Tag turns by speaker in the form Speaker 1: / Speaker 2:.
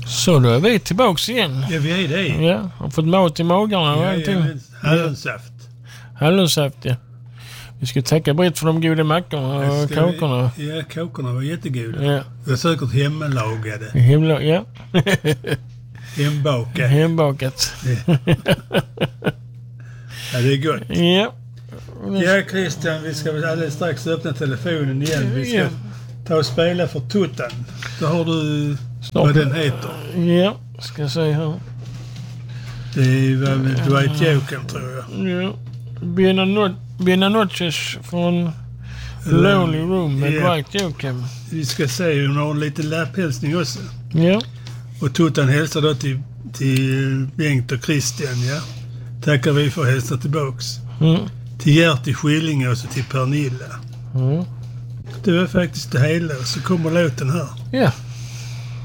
Speaker 1: Så då är vi tillbaks igen.
Speaker 2: Ja, vi är det.
Speaker 1: Ja, har fått mat i magarna och allting.
Speaker 2: Hallonsaft.
Speaker 1: Hallonsaft, ja. Vi ska tacka Britt för de goda mackorna och kåkorna.
Speaker 2: Ja, kåkorna var jättegoda.
Speaker 1: Ja.
Speaker 2: Det var säkert hemlagade.
Speaker 1: Ja. Hembakat.
Speaker 2: Ja, det är gott.
Speaker 1: Ja.
Speaker 2: Ja, Christian, vi ska alldeles strax öppna telefonen igen. Vi ska ta och spela för Tuttan. Då har du vad den heter.
Speaker 1: Ja, ska se här.
Speaker 2: Det är väl Dwight Yoakam, tror jag.
Speaker 1: Ja. Bina Noches från Lonely Room med Dwight Yoakam.
Speaker 2: Vi ska se, hon har en liten lapphälsning också.
Speaker 1: Ja.
Speaker 2: Och Tuttan hälsar då till Bengt och Christian, ja. Tackar vi för att hälsa tillbaks. Till Gerti Skillinge och så till Pernilla. Det var faktiskt det hela. Så kommer låten här.
Speaker 1: Ja.